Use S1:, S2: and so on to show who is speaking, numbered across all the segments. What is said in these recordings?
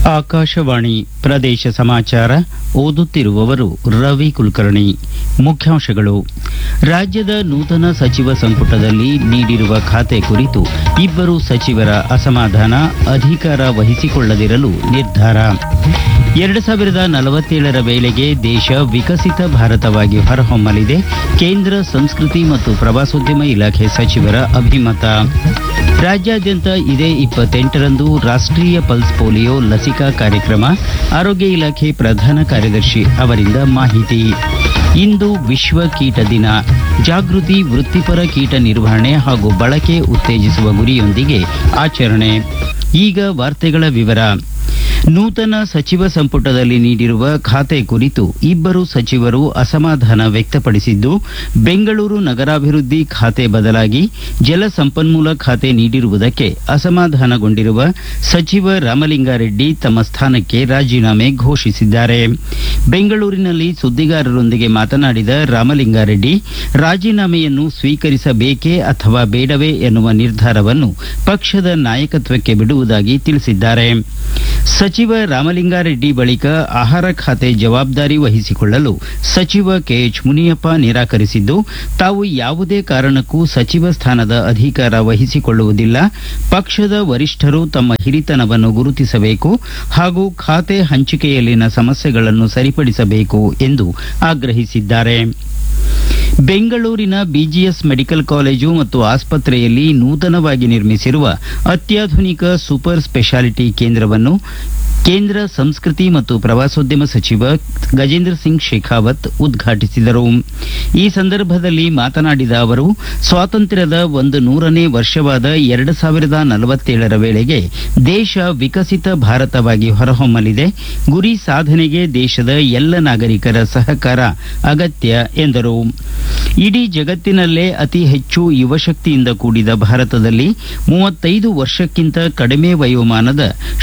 S1: ಆಕಾಶವಾಣಿ ಪ್ರದೇಶ ಸಮಾಚಾರ ಓದುತ್ತಿರುವವರು ರವಿ ಕುಲಕರ್ಣಿ. ಮುಖ್ಯಾಂಶಗಳು: ರಾಜ್ಯದ ನೂತನ ಸಚಿವ ಸಂಪುಟದಲ್ಲಿ ನೀಡಿರುವ ಖಾತೆ ಕುರಿತು ಇಬ್ಬರು ಸಚಿವರ ಅಸಮಾಧಾನ, ಅಧಿಕಾರ ವಹಿಸಿಕೊಳ್ಳದಿರಲು ನಿರ್ಧಾರ. 2047ರ ವೇಳೆಗೆ ದೇಶ ವಿಕಸಿತ ಭಾರತವಾಗಿ ಹೊರಹೊಮ್ಮಲಿದೆ, ಕೇಂದ್ರ ಸಂಸ್ಕೃತಿ ಮತ್ತು ಪ್ರವಾಸೋದ್ಯಮ ಇಲಾಖೆ ಸಚಿವರ ಅಭಿಮತ. ರಾಜ್ಯಾದ್ಯಂತ ಇದೇ 28ರಂದು ರಾಷ್ಟ್ರೀಯ ಪಲ್ಸ್ ಪೋಲಿಯೋ ಲಸಿಕಾ ಕಾರ್ಯಕ್ರಮ. ಆರೋಗ್ಯ ಇಲಾಖೆ ಪ್ರಧಾನ ಕಾರ್ಯದರ್ಶಿ ಅವರಿಂದ ಮಾಹಿತಿ. ಇಂದು ವಿಶ್ವ ಕೀಟ ದಿನ. ಜಾಗೃತಿ, ವೃತ್ತಿಪರ ಕೀಟ ನಿರ್ವಹಣೆ ಹಾಗೂ ಬಳಕೆ ಉತ್ತೇಜಿಸುವ ಗುರಿಯೊಂದಿಗೆ ಆಚರಣೆ. ಈಗ ವಾರ್ತೆಗಳ ವಿವರ. ನೂತನ ಸಚಿವ ಸಂಪುಟದಲ್ಲಿ ನೀಡಿರುವ ಖಾತೆ ಕುರಿತು ಇಬ್ಬರು ಸಚಿವರು ಅಸಮಾಧಾನ ವ್ಯಕ್ತಪಡಿಸಿದ್ದು, ಬೆಂಗಳೂರು ನಗರಾಭಿವೃದ್ಧಿ ಖಾತೆ ಬದಲಾಗಿ ಜಲಸಂಪನ್ಮೂಲ ಖಾತೆ ನೀಡಿರುವುದಕ್ಕೆ ಅಸಮಾಧಾನಗೊಂಡಿರುವ ಸಚಿವ ರಾಮಲಿಂಗಾರೆಡ್ಡಿ ತಮ್ಮ ಸ್ಥಾನಕ್ಕೆ ರಾಜೀನಾಮೆ ಘೋಷಿಸಿದ್ದಾರೆ. ಬೆಂಗಳೂರಿನಲ್ಲಿ ಸುದ್ದಿಗಾರರೊಂದಿಗೆ ಮಾತನಾಡಿದ ರಾಮಲಿಂಗಾರೆಡ್ಡಿ, ರಾಜೀನಾಮೆಯನ್ನು ಸ್ವೀಕರಿಸಬೇಕೇ ಅಥವಾ ಬೇಡವೇ ಎನ್ನುವ ನಿರ್ಧಾರವನ್ನು ಪಕ್ಷದ ನಾಯಕತ್ವಕ್ಕೆ ಬಿಡುವುದಾಗಿ ತಿಳಿಸಿದ್ದಾರೆ. ಸಚಿವ ರಾಮಲಿಂಗಾರೆಡ್ಡಿ ಬಳಿಕ ಆಹಾರ ಖಾತೆ ಜವಾಬ್ದಾರಿ ವಹಿಸಿಕೊಳ್ಳಲು ಸಚಿವ ಕೆಎಚ್ ಮುನಿಯಪ್ಪ ನಿರಾಕರಿಸಿದ್ದು, ತಾವು ಯಾವುದೇ ಕಾರಣಕ್ಕೂ ಸಚಿವ ಸ್ಥಾನದ ಅಧಿಕಾರ ವಹಿಸಿಕೊಳ್ಳುವುದಿಲ್ಲ, ಪಕ್ಷದ ವರಿಷ್ಠರು ತಮ್ಮ ಹಿರಿತನವನ್ನು ಗುರುತಿಸಬೇಕು ಹಾಗೂ ಖಾತೆ ಹಂಚಿಕೆಯಲ್ಲಿನ ಸಮಸ್ಯೆಗಳನ್ನು ಸರಿಪಡಿಸಬೇಕು ಎಂದು ಆಗ್ರಹಿಸಿದ್ದಾರೆ. ಬೆಂಗಳೂರಿನ ಬಿಜಿಎಸ್ ಮೆಡಿಕಲ್ ಕಾಲೇಜು ಮತ್ತು ಆಸ್ಪತ್ರೆಯಲ್ಲಿ ನೂತನವಾಗಿ ನಿರ್ಮಿಸಿರುವ ಅತ್ಯಾಧುನಿಕ ಸೂಪರ್ ಸ್ಪೆಷಾಲಿಟಿ ಕೇಂದ್ರವನ್ನು ಕೇಂದ್ರ ಸಂಸ್ಕೃತಿ ಮತ್ತು ಪ್ರವಾಸೋದ್ಯಮ ಸಚಿವ ಗಜೇಂದ್ರ ಸಿಂಗ್ ಶೇಖಾವತ್ ಉದ್ಘಾಟಿಸಿದರು. ಈ ಸಂದರ್ಭದಲ್ಲಿ ಮಾತನಾಡಿದ ಅವರು, ಸ್ವಾತಂತ್ರ್ಯದ 100ನೇ ವರ್ಷವಾದ 2047ರ ವೇಳೆಗೆ ದೇಶ ವಿಕಸಿತ ಭಾರತವಾಗಿ ಹೊರಹೊಮ್ಮಲಿದೆ, ಗುರಿ ಸಾಧನೆಗೆ ದೇಶದ ಎಲ್ಲ ನಾಗರಿಕರ ಸಹಕಾರ ಅಗತ್ಯ ಎಂದರು. ಇಡೀ ಜಗತ್ತಿನಲ್ಲೇ ಅತಿ ಹೆಚ್ಚು ಯುವಶಕ್ತಿಯಿಂದ ಕೂಡಿದ ಭಾರತದಲ್ಲಿ 35 ವರ್ಷಕ್ಕಿಂತ ಕಡಿಮೆ ವಯೋಮಾನದ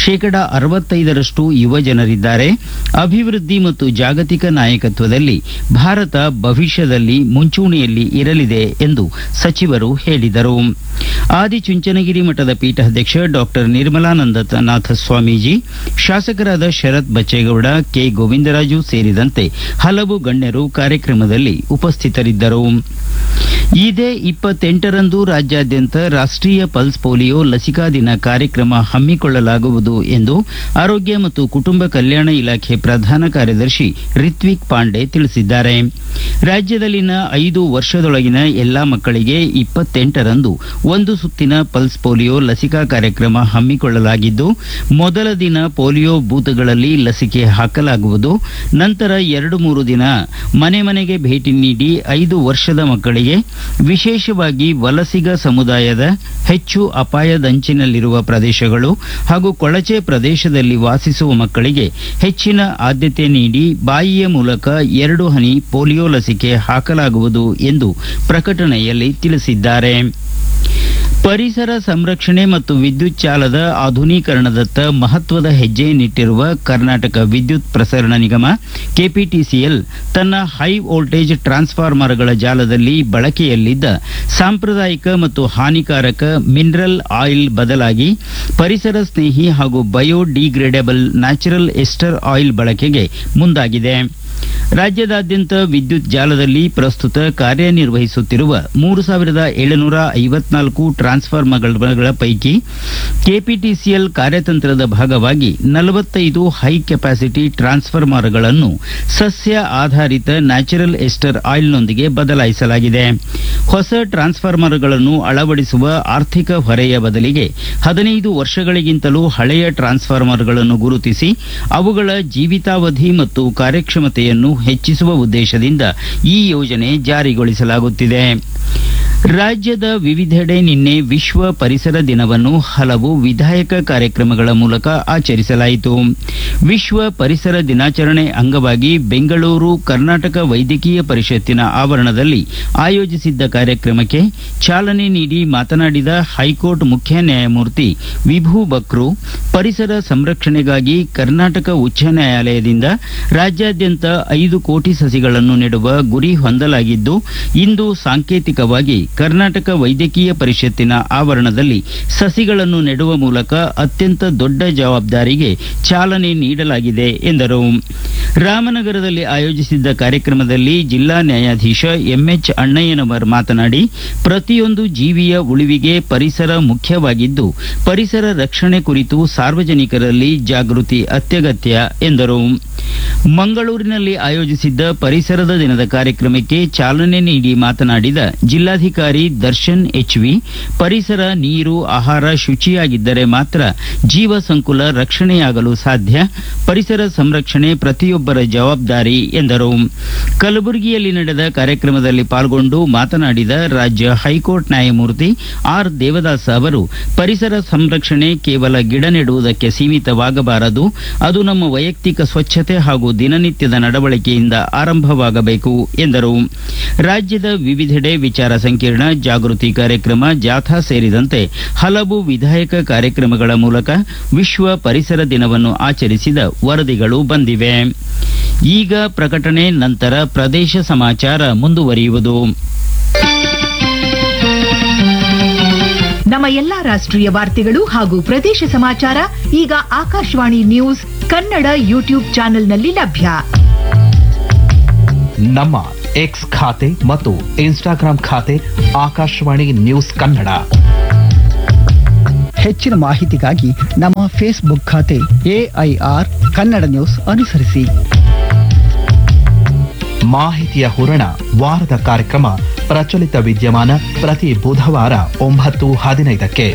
S1: 65% ಯುವ ಜನರಿದ್ದಾರೆ. ಅಭಿವೃದ್ಧಿ ಮತ್ತು ಜಾಗತಿಕ ನಾಯಕತ್ವದಲ್ಲಿ ಭಾರತ ಭವಿಷ್ಯದಲ್ಲಿ ಮುಂಚೂಣಿಯಲ್ಲಿ ಇರಲಿದೆ ಎಂದು ಸಚಿವರು ಹೇಳಿದರು. ಆದಿಚುಂಚನಗಿರಿ ಮಠದ ಪೀಠಾಧ್ಯಕ್ಷ ಡಾಕ್ಟರ್ ನಿರ್ಮಲಾನಂದನಾಥ ಸ್ವಾಮೀಜಿ, ಶಾಸಕರಾದ ಶರತ್ ಬಚ್ಚೇಗೌಡ, ಕೆ ಗೋವಿಂದರಾಜು ಸೇರಿದಂತೆ ಹಲವು ಗಣ್ಯರು ಕಾರ್ಯಕ್ರಮದಲ್ಲಿ ಉಪಸ್ಥಿತರಿದ್ದರು. ಇದೇ 28ರಂದು ರಾಜ್ಯಾದ್ಯಂತ ರಾಷ್ಟ್ರೀಯ ಪಲ್ಸ್ ಪೋಲಿಯೋ ಲಸಿಕಾ ದಿನ ಕಾರ್ಯಕ್ರಮ ಹಮ್ಮಿಕೊಳ್ಳಲಾಗುವುದು ಎಂದು ಆರೋಗ್ಯ ಮತ್ತು ಕುಟುಂಬ ಕಲ್ಯಾಣ ಇಲಾಖೆ ಪ್ರಧಾನ ಕಾರ್ಯದರ್ಶಿ ರಿತ್ವಿಕ್ ಪಾಂಡೆ ತಿಳಿಸಿದ್ದಾರೆ. ರಾಜ್ಯದಲ್ಲಿನ 5 ವರ್ಷದೊಳಗಿನ ಎಲ್ಲಾ ಮಕ್ಕಳಿಗೆ 28ರಂದು ಒಂದು ಸುತ್ತಿನ ಪಲ್ಸ್ ಪೋಲಿಯೋ ಲಸಿಕಾ ಕಾರ್ಯಕ್ರಮ ಹಮ್ಮಿಕೊಳ್ಳಲಾಗಿದ್ದು, ಮೊದಲ ದಿನ ಪೋಲಿಯೋ ಬೂತ್ಗಳಲ್ಲಿ ಲಸಿಕೆ ಹಾಕಲಾಗುವುದು. ನಂತರ 2-3 ದಿನ ಮನೆ ಮನೆಗೆ ಭೇಟಿ ನೀಡಿ 5 ವರ್ಷದ ಮಕ್ಕಳಿಗೆ, ವಿಶೇಷವಾಗಿ ವಲಸಿಗ ಸಮುದಾಯದ ಹೆಚ್ಚು ಅಪಾಯದಂಚಿನಲ್ಲಿರುವ ಪ್ರದೇಶಗಳು ಹಾಗೂ ಕೊಳಚೆ ಪ್ರದೇಶದಲ್ಲಿ ವಾಸಿಸುವ ಮಕ್ಕಳಿಗೆ ಹೆಚ್ಚಿನ ಆದ್ಯತೆ ನೀಡಿ ಬಾಯಿಯ ಮೂಲಕ 2 ಹನಿ ಪೋಲಿಯೋ ಲಸಿಕೆ ಹಾಕಲಾಗುವುದು ಎಂದು ಪ್ರಕಟಣೆಯಲ್ಲಿ ತಿಳಿಸಿದ್ದಾರೆ. ಪರಿಸರ ಸಂರಕ್ಷಣೆ ಮತ್ತು ವಿದ್ಯುತ್ ಜಾಲದ ಆಧುನೀಕರಣದತ್ತ ಮಹತ್ವದ ಹೆಜ್ಜೆಯನ್ನಿಟ್ಟಿರುವ ಕರ್ನಾಟಕ ವಿದ್ಯುತ್ ಪ್ರಸರಣ ನಿಗಮ ಕೆಪಿಟಿಸಿಎಲ್ ತನ್ನ ಹೈ ವೋಲ್ಟೇಜ್ ಟ್ರಾನ್ಸ್ಫಾರ್ಮರ್ಗಳ ಜಾಲದಲ್ಲಿ ಬಳಕೆಯಲ್ಲಿದ್ದ ಸಾಂಪ್ರದಾಯಿಕ ಮತ್ತು ಹಾನಿಕಾರಕ ಮಿನರಲ್ ಆಯಿಲ್ ಬದಲಾಗಿ ಪರಿಸರ ಸ್ನೇಹಿ ಹಾಗೂ ಬಯೋಡಿಗ್ರೇಡಬಲ್ ನ್ಯಾಚುರಲ್ ಎಸ್ಟರ್ ಆಯಿಲ್ ಬಳಕೆಗೆ ಮುಂದಾಗಿದೆ. ರಾಜ್ಯದಾದ್ಯಂತ ವಿದ್ಯುತ್ ಜಾಲದಲ್ಲಿ ಪ್ರಸ್ತುತ ಕಾರ್ಯನಿರ್ವಹಿಸುತ್ತಿರುವ 3754 ಟ್ರಾನ್ಸ್ಫಾರ್ಮರ್ಗಳ ಪೈಕಿ ಕೆಪಿಟಿಸಿಎಲ್ ಕಾರ್ಯತಂತ್ರದ ಭಾಗವಾಗಿ 45 ಹೈ ಕೆಪಾಸಿಟಿ ಟ್ರಾನ್ಸ್ಫಾರ್ಮರ್ಗಳನ್ನು ಸಸ್ಯ ಆಧಾರಿತ ನ್ಯಾಚುರಲ್ ಎಸ್ಟರ್ ಆಯಿಲ್ನೊಂದಿಗೆ ಬದಲಾಯಿಸಲಾಗಿದೆ. ಹೊಸ ಟ್ರಾನ್ಸ್ಫಾರ್ಮರ್ಗಳನ್ನು ಅಳವಡಿಸುವ ಆರ್ಥಿಕ ಹೊರೆಯ ಬದಲಿಗೆ 15 ವರ್ಷಗಳಿಗಿಂತಲೂ ಹಳೆಯ ಟ್ರಾನ್ಸ್ಫಾರ್ಮರ್ಗಳನ್ನು ಗುರುತಿಸಿ ಅವುಗಳ ಜೀವಿತಾವಧಿ ಮತ್ತು ಕಾರ್ಯಕ್ಷಮತೆಯನ್ನು ಹೆಚ್ಚಿಸುವ ಉದ್ದೇಶದಿಂದ ಈ ಯೋಜನೆ ಜಾರಿಗೊಳಿಸಲಾಗುತ್ತಿದೆ. ರಾಜ್ಯದ ವಿವಿಧೆಡೆ ನಿನ್ನೆ ವಿಶ್ವ ಪರಿಸರ ದಿನವನ್ನು ಹಲವು ವಿಧಾಯಕ ಕಾರ್ಯಕ್ರಮಗಳ ಮೂಲಕ ಆಚರಿಸಲಾಯಿತು. ವಿಶ್ವ ಪರಿಸರ ದಿನಾಚರಣೆ ಅಂಗವಾಗಿ ಬೆಂಗಳೂರು ಕರ್ನಾಟಕ ವೈದ್ಯಕೀಯ ಪರಿಷತ್ತಿನ ಆವರಣದಲ್ಲಿ ಆಯೋಜಿಸಿದ್ದ ಕಾರ್ಯಕ್ರಮಕ್ಕೆ ಚಾಲನೆ ನೀಡಿ ಮಾತನಾಡಿದ ಹೈಕೋರ್ಟ್ ಮುಖ್ಯ ನ್ಯಾಯಮೂರ್ತಿ ವಿಭು ಬಕ್ರು, ಪರಿಸರ ಸಂರಕ್ಷಣೆಗಾಗಿ ಕರ್ನಾಟಕ ಉಚ್ಚ ನ್ಯಾಯಾಲಯದಿಂದ ರಾಜ್ಯಾದ್ಯಂತ 5 ಕೋಟಿ ಸಸಿಗಳನ್ನು ನೆಡುವ ಗುರಿ ಹೊಂದಲಾಗಿದ್ದು, ಇಂದು ಸಾಂಕೇತಿಕವಾಗಿ ಕರ್ನಾಟಕ ವೈದ್ಯಕೀಯ ಪರಿಷತ್ತಿನ ಆವರಣದಲ್ಲಿ ಸಸಿಗಳನ್ನು ನೆಡುವ ಮೂಲಕ ಅತ್ಯಂತ ದೊಡ್ಡ ಜವಾಬ್ದಾರಿಗೆ ಚಾಲನೆ ನೀಡಲಾಗಿದೆ ಎಂದರು. ರಾಮನಗರದಲ್ಲಿ ಆಯೋಜಿಸಿದ್ದ ಕಾರ್ಯಕ್ರಮದಲ್ಲಿ ಜಿಲ್ಲಾ ನ್ಯಾಯಾಧೀಶ ಎಂಎಚ್ ಅಣ್ಣಯ್ಯನವರ್ ಮಾತನಾಡಿ, ಪ್ರತಿಯೊಂದು ಜೀವಿಯ ಉಳಿವಿಗೆ ಪರಿಸರ ಮುಖ್ಯವಾಗಿದ್ದು, ಪರಿಸರ ರಕ್ಷಣೆ ಕುರಿತು ಸಾರ್ವಜನಿಕರಲ್ಲಿ ಜಾಗೃತಿ ಅತ್ಯಗತ್ಯ ಎಂದರು. ಮಂಗಳೂರಿನಲ್ಲಿ ಆಯೋಜಿಸಿದ್ದ ಪರಿಸರದ ದಿನದ ಕಾರ್ಯಕ್ರಮಕ್ಕೆ ಚಾಲನೆ ನೀಡಿ ಮಾತನಾಡಿದ ಜಿಲ್ಲಾಧಿಕಾರಿ ದರ್ಶನ್ ಎಚ್ವಿ, ಪರಿಸರ, ನೀರು, ಆಹಾರ ಶುಚಿಯಾಗಿದ್ದರೆ ಮಾತ್ರ ಜೀವ ಸಂಕುಲ ರಕ್ಷಣೆಯಾಗಲು ಸಾಧ್ಯ. ಪರಿಸರ ಸಂರಕ್ಷಣೆ ಪ್ರತಿಯೊಬ್ಬರ ಜವಾಬ್ದಾರಿ ಎಂದರು. ಕಲಬುರಗಿಯಲ್ಲಿ ನಡೆದ ಕಾರ್ಯಕ್ರಮದಲ್ಲಿ ಪಾಲ್ಗೊಂಡು ಮಾತನಾಡಿದ ರಾಜ್ಯ ಹೈಕೋರ್ಟ್ ನ್ಯಾಯಮೂರ್ತಿ ಆರ್ ದೇವದಾಸ್ ಅವರು, ಪರಿಸರ ಸಂರಕ್ಷಣೆ ಕೇವಲ ಗಿಡ ನೆಡುವುದಕ್ಕೆ ಸೀಮಿತವಾಗಬಾರದು. ಅದು ನಮ್ಮ ವೈಯಕ್ತಿಕ ಸ್ವಚ್ಛತೆ ಹಾಗೂ ದಿನನಿತ್ಯದ ನಡವಳಿಕೆಯಿಂದ ಆರಂಭವಾಗಬೇಕು ಎಂದರು. ರಾಜ್ಯದ ವಿವಿಧೆಡೆ ವಿಚಾರ ಸಂಕಿರಣ, ಜಾಗೃತಿ ಕಾರ್ಯಕ್ರಮ, ಜಾಥಾ ಸೇರಿದಂತೆ ಹಲವು ವಿಧಾಯಕ ಕಾರ್ಯಕ್ರಮಗಳ ಮೂಲಕ ವಿಶ್ವ ಪರಿಸರ ದಿನವನ್ನು ಆಚರಿಸಿದ ವರದಿಗಳು ಬಂದಿವೆ. ಈಗ ಪ್ರಕಟಣೆ, ನಂತರ ಪ್ರದೇಶ ಸಮಾಚಾರ ಮುಂದುವರಿಯುವುದು.
S2: ನಮ್ಮ ಎಲ್ಲಾ ರಾಷ್ಟ್ರೀಯ ವಾರ್ತೆಗಳು ಹಾಗೂ ಪ್ರದೇಶ ಸಮಾಚಾರ ಈಗ ಆಕಾಶವಾಣಿ ನ್ಯೂಸ್ ಕನ್ನಡ ಯೂಟ್ಯೂಬ್ ಚಾನೆಲ್ನಲ್ಲಿ ಲಭ್ಯ.
S3: ನಮ್ಮ ಎಕ್ಸ್ ಖಾತೆ ಮತ್ತು ಇನ್ಸ್ಟಾಗ್ರಾಂ ಖಾತೆ ಆಕಾಶವಾಣಿ ನ್ಯೂಸ್ ಕನ್ನಡ.
S4: ಹೆಚ್ಚಿನ ಮಾಹಿತಿಗಾಗಿ ನಮ್ಮ ಫೇಸ್ಬುಕ್ ಖಾತೆ AIR ಕನ್ನಡ ನ್ಯೂಸ್ ಅನುಸರಿಸಿ.
S3: ಮಾಹಿತಿಯ ಹೂರಣ, ವಾರದ ಕಾರ್ಯಕ್ರಮ ಪ್ರಚಲಿತ ವಿದ್ಯಮಾನ ಪ್ರತಿ ಬುಧವಾರ 9:15ಕ್ಕೆ.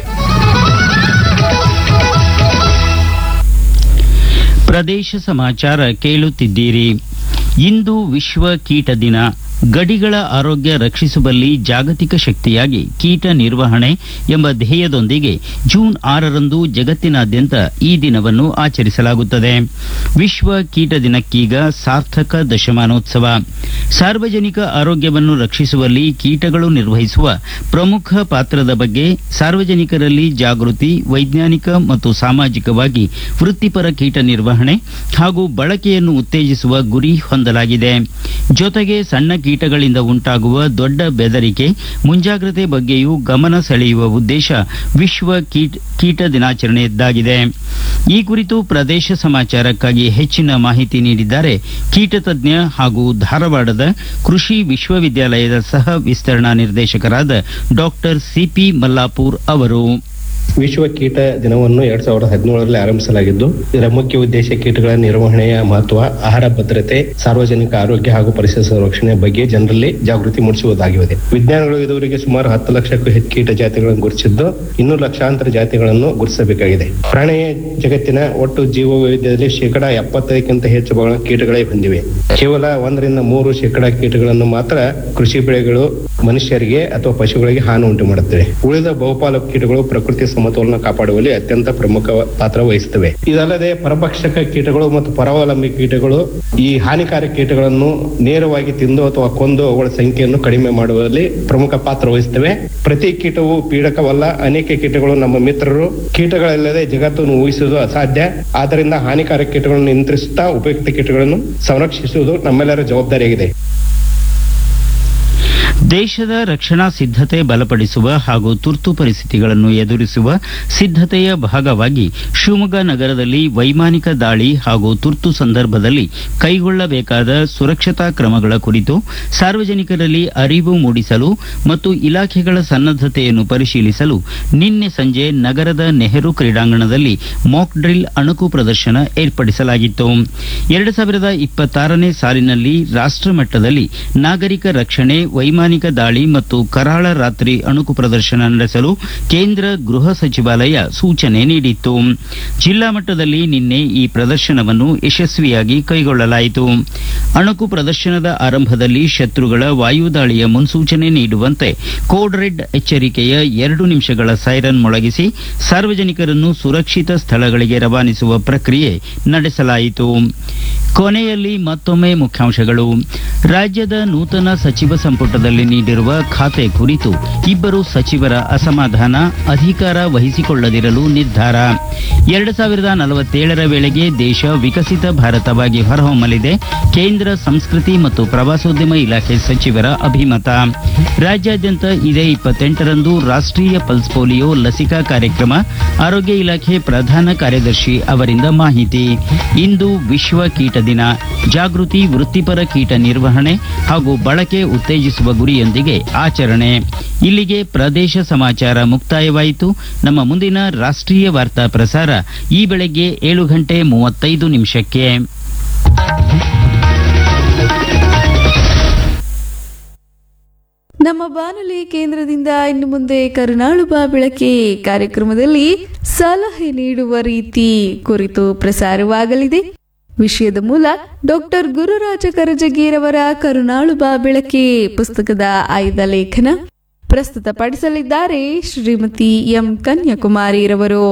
S1: ಪ್ರದೇಶ ಸಮಾಚಾರ ಕೇಳುತ್ತಿದ್ದೀರಿ. ಇಂದು ವಿಶ್ವ ಕೀಟ ದಿನ. ಗಡಿಗಳ ಆರೋಗ್ಯ ರಕ್ಷಿಸುವಲ್ಲಿ ಜಾಗತಿಕ ಶಕ್ತಿಯಾಗಿ ಕೀಟ ನಿರ್ವಹಣೆ ಎಂಬ ಧ್ಯೇಯದೊಂದಿಗೆ ಜೂನ್ 6ರಂದು ಜಗತ್ತಿನಾದ್ಯಂತ ಈ ದಿನವನ್ನು ಆಚರಿಸಲಾಗುತ್ತದೆ. ವಿಶ್ವ ಕೀಟ ದಿನಕ್ಕೀಗ ಸಾರ್ಥಕ ದಶಮಾನೋತ್ಸವ. ಸಾರ್ವಜನಿಕ ಆರೋಗ್ಯವನ್ನು ರಕ್ಷಿಸುವಲ್ಲಿ ಕೀಟಗಳು ನಿರ್ವಹಿಸುವ ಪ್ರಮುಖ ಪಾತ್ರದ ಬಗ್ಗೆ ಸಾರ್ವಜನಿಕರಲ್ಲಿ ಜಾಗೃತಿ, ವೈಜ್ಞಾನಿಕ ಮತ್ತು ಸಾಮಾಜಿಕವಾಗಿ ವೃತ್ತಿಪರ ಕೀಟ ನಿರ್ವಹಣೆ ಹಾಗೂ ಬಳಕೆಯನ್ನು ಉತ್ತೇಜಿಸುವ ಗುರಿ ಹೊಂದಲಾಗಿದೆ. ಜೊತೆಗೆ ಸಣ್ಣ ಕೀಟಗಳಿಂದ ಉಂಟಾಗುವ ದೊಡ್ಡ ಬೆದರಿಕೆ, ಮುಂಜಾಗ್ರತೆ ಬಗ್ಗೆಯೂ ಗಮನ ಸೆಳೆಯುವ ಉದ್ದೇಶ ವಿಶ್ವ ಕೀಟ ದಿನಾಚರಣೆಯದ್ದಾಗಿದೆ. ಈ ಕುರಿತು ಪ್ರದೇಶ ಸಮಾಚಾರಕ್ಕಾಗಿ ಹೆಚ್ಚಿನ ಮಾಹಿತಿ ನೀಡಿದ್ದಾರೆ ಕೀಟ ತಜ್ಞ ಹಾಗೂ ಧಾರವಾಡದ ಕೃಷಿ ವಿಶ್ವವಿದ್ಯಾಲಯದ ಸಹ ವಿಸ್ತರಣಾ ನಿರ್ದೇಶಕರಾದ ಡಾಕ್ಟರ್ ಸಿಪಿ ಮಲ್ಲಾಪುರ್ ಅವರು.
S5: ವಿಶ್ವ ಕೀಟ ದಿನವನ್ನು 2017ರಲ್ಲಿ ಆರಂಭಿಸಲಾಗಿದ್ದು, ಇದರ ಮುಖ್ಯ ಉದ್ದೇಶ ಕೀಟಗಳ ನಿರ್ವಹಣೆಯ ಮಹತ್ವ, ಆಹಾರ ಭದ್ರತೆ, ಸಾರ್ವಜನಿಕ ಆರೋಗ್ಯ ಹಾಗೂ ಪರಿಸರ ಸಂರಕ್ಷಣೆ ಬಗ್ಗೆ ಜನರಲ್ಲಿ ಜಾಗೃತಿ ಮೂಡಿಸುವುದಾಗಿದೆ. ವಿಜ್ಞಾನಿಗಳು ಇದುವರೆಗೆ ಸುಮಾರು 10 ಲಕ್ಷಕ್ಕೂ ಹೆಚ್ಚು ಕೀಟ ಜಾತಿಗಳನ್ನು ಗುರುತಿಸಿದ್ದು, ಇನ್ನೂ ಲಕ್ಷಾಂತರ ಜಾತಿಗಳನ್ನು ಗುರುತಿಸಬೇಕಾಗಿದೆ. ಪ್ರಾಣಿ ಜಗತ್ತಿನ ಒಟ್ಟು ಜೀವ ವೈವಿಧ್ಯದಲ್ಲಿ 75% ಹೆಚ್ಚು ಭಾಗ ಕೀಟಗಳೇ ಹೊಂದಿವೆ. ಕೇವಲ 1-3% ಕೀಟಗಳನ್ನು ಮಾತ್ರ ಕೃಷಿ ಬೆಳೆಗಳು ಮನುಷ್ಯರಿಗೆ ಅಥವಾ ಪಶುಗಳಿಗೆ ಹಾನಿ ಉಂಟು ಮಾಡುತ್ತವೆ. ಉಳಿದ ಬಹುಪಾಲು ಕೀಟಗಳು ಪ್ರಕೃತಿ ಸಮತೋಲನ ಕಾಪಾಡುವಲ್ಲಿ ಅತ್ಯಂತ ಪ್ರಮುಖ ಪಾತ್ರ ವಹಿಸುತ್ತವೆ. ಇದಲ್ಲದೆ ಪರಭಕ್ಷಕ ಕೀಟಗಳು ಮತ್ತು ಪರಾವಲಂಬಿ ಕೀಟಗಳು ಈ ಹಾನಿಕಾರಕ ಕೀಟಗಳನ್ನು ನೇರವಾಗಿ ತಿಂದು ಅಥವಾ ಕೊಂದು ಅವುಗಳ ಸಂಖ್ಯೆಯನ್ನು ಕಡಿಮೆ ಮಾಡುವಲ್ಲಿ ಪ್ರಮುಖ ಪಾತ್ರ ವಹಿಸುತ್ತವೆ. ಪ್ರತಿ ಕೀಟವು ಪೀಡಕವಲ್ಲ. ಅನೇಕ ಕೀಟಗಳು ನಮ್ಮ ಮಿತ್ರರು. ಕೀಟಗಳಿಲ್ಲದೆ ಜಗತ್ತನ್ನು ಊಹಿಸುವುದು ಅಸಾಧ್ಯ. ಆದ್ದರಿಂದ ಹಾನಿಕಾರಕ ಕೀಟಗಳನ್ನು ನಿಯಂತ್ರಿಸುತ್ತಾ ಉಪಯುಕ್ತ ಕೀಟಗಳನ್ನು ಸಂರಕ್ಷಿಸುವುದು ನಮ್ಮೆಲ್ಲರ ಜವಾಬ್ದಾರಿಯಾಗಿದೆ.
S1: ದೇಶದ ರಕ್ಷಣಾ ಸಿದ್ಧತೆ ಬಲಪಡಿಸುವ ಹಾಗೂ ತುರ್ತು ಪರಿಸ್ಥಿತಿಗಳನ್ನು ಎದುರಿಸುವ ಸಿದ್ಧತೆಯ ಭಾಗವಾಗಿ ಶಿವಮೊಗ್ಗ ನಗರದಲ್ಲಿ ವೈಮಾನಿಕ ದಾಳಿ ಹಾಗೂ ತುರ್ತು ಸಂದರ್ಭದಲ್ಲಿ ಕೈಗೊಳ್ಳಬೇಕಾದ ಸುರಕ್ಷತಾ ಕ್ರಮಗಳ ಕುರಿತು ಸಾರ್ವಜನಿಕರಲ್ಲಿ ಅರಿವು ಮೂಡಿಸಲು ಮತ್ತು ಇಲಾಖೆಗಳ ಸನ್ನದ್ಧತೆಯನ್ನು ಪರಿಶೀಲಿಸಲು ನಿನ್ನೆ ಸಂಜೆ ನಗರದ ನೆಹರು ಕ್ರೀಡಾಂಗಣದಲ್ಲಿ ಮಾಕ್ ಡ್ರಿಲ್ ಅಣುಕು ಪ್ರದರ್ಶನ ಏರ್ಪಡಿಸಲಾಗಿತ್ತು. 2026ನೇ ಸಾಲಿನಲ್ಲಿ ರಾಷ್ಟ್ರ ಮಟ್ಟದಲ್ಲಿ ನಾಗರಿಕ ರಕ್ಷಣೆ, ವೈಮಾನಿಕ ದಾಳಿ ಮತ್ತು ಕರಾಳ ರಾತ್ರಿ ಅಣುಕು ಪ್ರದರ್ಶನ ನಡೆಸಲು ಕೇಂದ್ರ ಗೃಹ ಸಚಿವಾಲಯ ಸೂಚನೆ ನೀಡಿತ್ತು. ಜಿಲ್ಲಾ ಮಟ್ಟದಲ್ಲಿ ನಿನ್ನೆ ಈ ಪ್ರದರ್ಶನವನ್ನು ಯಶಸ್ವಿಯಾಗಿ ಕೈಗೊಳ್ಳಲಾಯಿತು. ಅಣುಕು ಪ್ರದರ್ಶನದ ಆರಂಭದಲ್ಲಿ ಶತ್ರುಗಳ ವಾಯುದಾಳಿಯ ಮುನ್ಸೂಚನೆ ನೀಡುವಂತೆ ಕೋಡ್ ರೆಡ್ ಎಚ್ಚರಿಕೆಯ 2 ನಿಮಿಷಗಳ ಸೈರನ್ ಮೊಳಗಿಸಿ ಸಾರ್ವಜನಿಕರನ್ನು ಸುರಕ್ಷಿತ ಸ್ಥಳಗಳಿಗೆ ರವಾನಿಸುವ ಪ್ರಕ್ರಿಯೆ ನಡೆಸಲಾಯಿತು. ಕೊನೆಯಲ್ಲಿ ಮತ್ತೊಮ್ಮೆ ಮುಖ್ಯಾಂಶಗಳು. ರಾಜ್ಯದ ನೂತನ ಸಚಿವ ಸಂಪುಟದಲ್ಲಿ ನೀಡಿರುವ ಖಾತೆ ಕುರಿತು ಇಬ್ಬರು ಸಚಿವರ ಅಸಮಾಧಾನ, ಅಧಿಕಾರ ವಹಿಸಿಕೊಳ್ಳದಿರಲು ನಿರ್ಧಾರ. 2047ರ ವೇಳೆಗೆ ದೇಶ ವಿಕಸಿತ ಭಾರತವಾಗಿ ಹೊರಹೊಮ್ಮಲಿದೆ. ಕೇಂದ್ರ ಸಂಸ್ಕೃತಿ ಮತ್ತು ಪ್ರವಾಸೋದ್ಯಮ ಇಲಾಖೆ ಸಚಿವರ ಅಭಿಮತ. ರಾಜ್ಯಾದ್ಯಂತ ಇದೇ 28ರಂದು ರಾಷ್ಟ್ರೀಯ ಪಲ್ಸ್ ಪೋಲಿಯೋ ಲಸಿಕಾ ಕಾರ್ಯಕ್ರಮ. ಆರೋಗ್ಯ ಇಲಾಖೆ ಪ್ರಧಾನ ಕಾರ್ಯದರ್ಶಿ ಅವರಿಂದ ಮಾಹಿತಿ. ಇಂದು ವಿಶ್ವ ಕೀಟ ದಿನ. ಜಾಗೃತಿ, ವೃತ್ತಿಪರ ಕೀಟ ನಿರ್ವಹಣೆ ಹಾಗೂ ಬಳಕೆ ಉತ್ತೇಜಿಸುವ ಗುರಿಯೊಂದಿಗೆ ಆಚರಣೆ. ಇಲ್ಲಿಗೆ ಪ್ರದೇಶ ಸಮಾಚಾರ ಮುಕ್ತಾಯವಾಯಿತು. ನಮ್ಮ ಮುಂದಿನ ರಾಷ್ಟ್ರೀಯ ವಾರ್ತಾ ಪ್ರಸಾರ ಈ ಬೆಳಗ್ಗೆ 7:35.
S6: ನಮ್ಮ ಬಾನುಲಿ ಕೇಂದ್ರದಿಂದ ಇನ್ನು ಮುಂದೆ ಕರುನಾಳು ಬಾ ಬೆಳಕೆ ಕಾರ್ಯಕ್ರಮದಲ್ಲಿ ಸಲಹೆ ನೀಡುವ ರೀತಿ ಕುರಿತು ಪ್ರಸಾರವಾಗಲಿದೆ. ವಿಷಯದ ಮೂಲ ಡಾಕ್ಟರ್ ಗುರುರಾಜ ಕರಜಗಿರವರ ಕರುನಾಳು ಬಾ ಬೆಳಕೆ ಪುಸ್ತಕದ ಆಯ್ದ ಲೇಖನ ಪ್ರಸ್ತುತಪಡಿಸಲಿದ್ದಾರೆ ಶ್ರೀಮತಿ ಎಂ ಕನ್ಯಾಕುಮಾರಿರವರು.